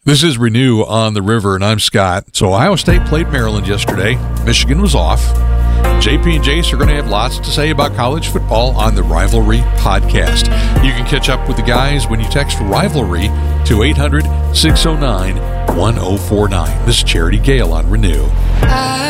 This is Renew on the River, and I'm Scott. So Ohio State played Maryland yesterday. Michigan was off. JP and Jace are going to have lots to say about college football on the Rivalry podcast. You can catch up with the guys when you text Rivalry to 800-609-1049. This is Charity Gale on Renew.